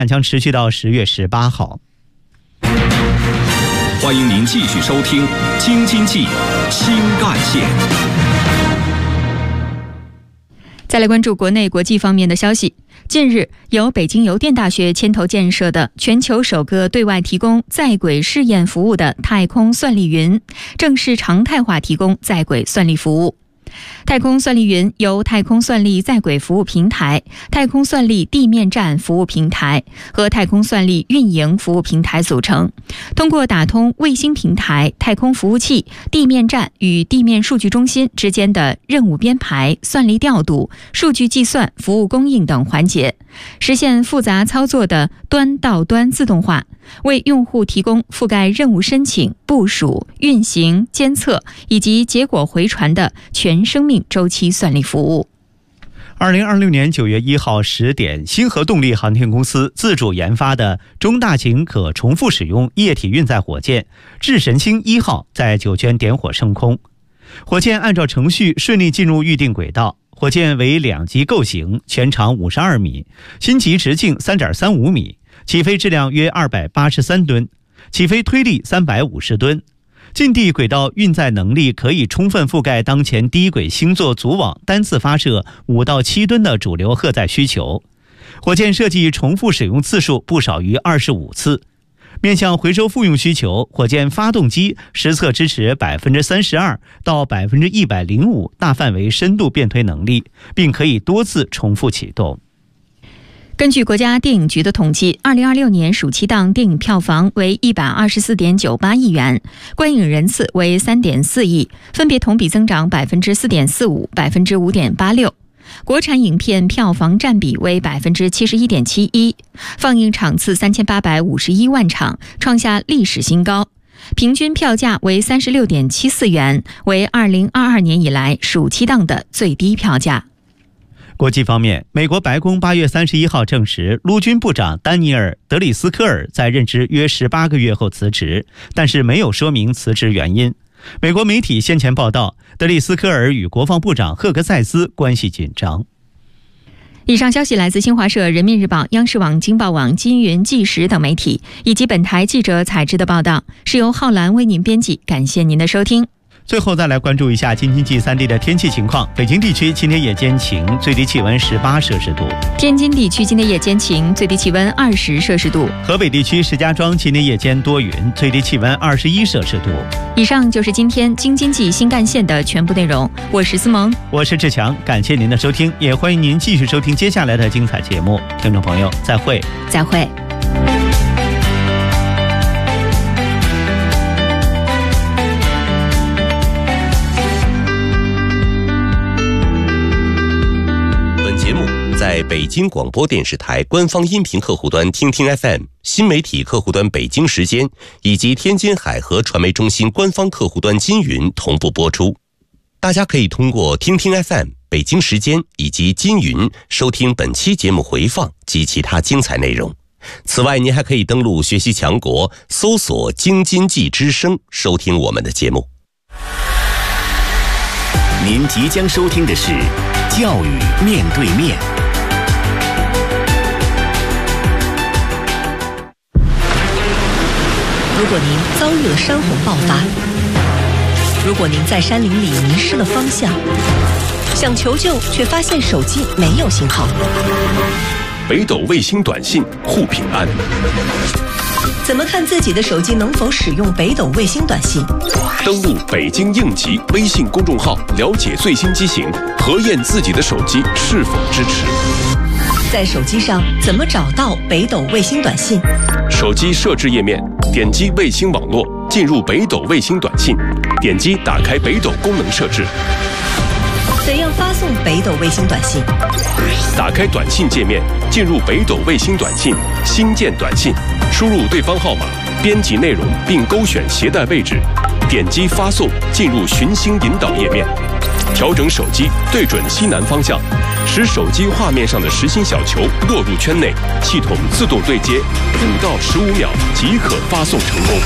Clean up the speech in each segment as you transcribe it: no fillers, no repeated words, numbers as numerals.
将持续到10月18号。 欢迎您继续收听《京津冀新干线》。 再来关注国内国际方面的消息。近日，由北京邮电大学牵头建设的全球首个对外提供在轨试验服务的太空算力云，正式常态化提供在轨算力服务。太空算力云由太空算力在轨服务平台、太空算力地面站服务平台和太空算力运营服务平台组成，通过打通卫星平台、太空服务器、地面站与地面数据中心之间的任务编排、算力调度、数据计算、服务供应等环节，实现复杂操作的端到端自动化，为用户提供覆盖任务申请、部署、运行、监测以及结果回传的全生命周期算力服务。 2026年9月1号10点，星河动力航天公司自主研发的中大型可重复使用液体运载火箭智神星1号在酒泉点火升空。火箭按照程序顺利进入预定轨道。火箭为2级构型，全长52米，心级直径3.35米，起飞质量约283吨，起飞推力350吨。近地轨道运载能力可以充分覆盖当前低轨星座组网单次发射5到7吨的主流荷载需求。火箭设计重复使用次数不少于25次。面向回收复用需求，火箭发动机实测支持32%到105%大范围深度变推能力，并可以多次重复启动。 根据国家电影局的统计，2026年暑期档电影票房为124.98亿元，观影人次为3.4亿，分别同比增长4.45%、5.86%。国产影片票房占比为71.71%，放映场次3851万场，创下历史新高，平均票价为36.74元，为2022年以来暑期档的最低票价。 国际方面，美国白宫8月31号证实，陆军部长丹尼尔·德里斯科尔在任职约18个月后辞职，但是没有说明辞职原因。美国媒体先前报道，德里斯科尔与国防部长赫克塞斯关系紧张。 以上消息来自新华社、人民日报、央视网、京报网、金云纪实等媒体，以及本台记者采制的报道，是由浩兰为您编辑。感谢您的收听。 最后再来关注一下京津冀3地的天气情况。北京地区今天夜间晴，最低气温18摄氏度； 天津地区今天夜间晴，最低气温20摄氏度； 河北地区石家庄今天夜间多云，最低气温21摄氏度。 以上就是今天京津冀新干线的全部内容。我是思萌， 我是志强，感谢您的收听，也欢迎您继续收听接下来的精彩节目。听众朋友，再会。 再会。 在北京广播电视台官方音频客户端听听 FM、 新媒体客户端北京时间以及天津海河传媒中心官方客户端金云同步播出。大家可以通过听听 FM、 北京时间以及金云收听本期节目回放及其他精彩内容。此外，您还可以登录学习强国，搜索京津冀之声收听我们的节目。 您即将收听的是教育面对面。 如果您遭遇了山洪爆发，如果您在山林里迷失了方向，想求救却发现手机没有信号， 北斗卫星短信护平安。 怎么看自己的手机能否使用北斗卫星短信？ 登录北京应急微信公众号，了解最新机型，核验自己的手机是否支持。 在手机上怎么找到北斗卫星短信？ 手机设置页面，点击卫星网络，进入北斗卫星短信，点击打开北斗功能设置。 怎样发送北斗卫星短信？ 打开短信界面，进入北斗卫星短信，新建短信，输入对方号码，编辑内容并勾选携带位置，点击发送，进入寻星引导页面，调整手机对准西南方向，使手机画面上的实心小球落入圈内，系统自动对接，5到15秒即可发送成功。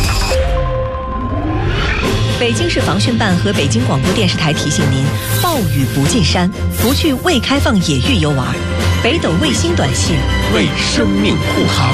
北京市防汛办和北京广播电视台提醒您：暴雨不进山，不去未开放野域游玩。 北斗卫星短信， 为生命护航。